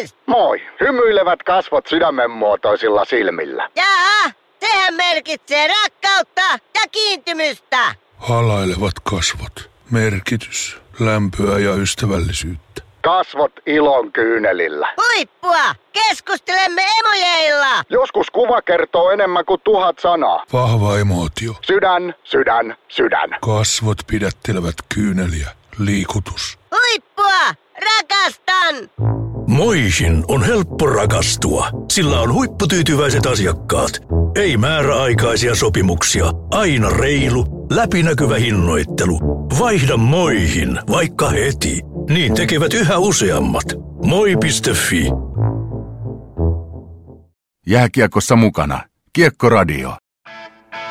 Morjens! Moi! Hymyilevät kasvot sydämen muotoisilla silmillä. Jaa, sehän merkitsee rakkautta ja kiintymystä. Halailevat kasvot. Merkitys, lämpöä ja ystävällisyyttä. Kasvot ilon kyynelillä. Huippua! Keskustelemme emojeilla. Joskus kuva kertoo enemmän kuin 1000 sanaa. Vahva emootio. Sydän, sydän, sydän. Kasvot pidättelevät kyyneliä. Liikutus. Huippua! Rakastan! Moihin on helppo rakastua. Sillä on huipputyytyväiset asiakkaat. Ei määräaikaisia sopimuksia. Aina reilu, läpinäkyvä hinnoittelu. Vaihda Moihin, vaikka heti. Niin tekevät yhä useammat. Moi.fi. Jääkiekossa mukana. Kiekkoradio.